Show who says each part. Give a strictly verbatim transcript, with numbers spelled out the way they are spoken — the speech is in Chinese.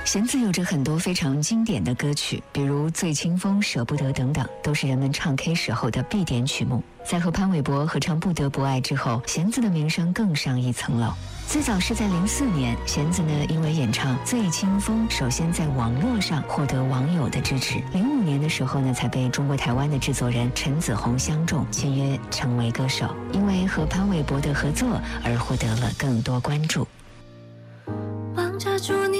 Speaker 1: 弦子有着很多非常经典的歌曲，比如《醉清风》《舍不得》等等，都是人们唱 K 时候的必点曲目。在和潘玮柏合唱《不得不爱》之后，弦子的名声更上一层楼。最早是在零四年，弦子呢因为演唱《醉清风》，首先在网络上获得网友的支持。零五年的时候呢，才被中国台湾的制作人陈子红相中，签约成为歌手。因为和潘玮柏的合作而获得了更多关注。
Speaker 2: 望着祝你